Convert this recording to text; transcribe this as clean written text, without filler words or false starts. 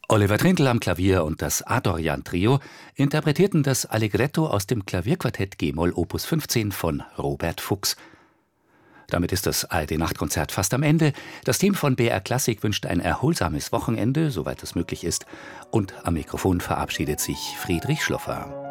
Oliver Trindl am Klavier und das Adorjan-Trio interpretierten das Allegretto aus dem Klavierquartett g-Moll Opus 15 von Robert Fuchs. Damit ist das ARD-Nachtkonzert fast am Ende. Das Team von BR Klassik wünscht ein erholsames Wochenende, soweit es möglich ist. Und am Mikrofon verabschiedet sich Friedrich Schloffer.